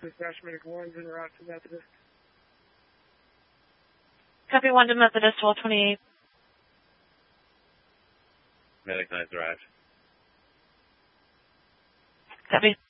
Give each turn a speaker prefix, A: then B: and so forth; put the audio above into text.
A: Dispatch Medic 1's en route to Methodist.
B: Copy 1 to Methodist, 1228.
C: Medic 9's arrived.
B: Copy.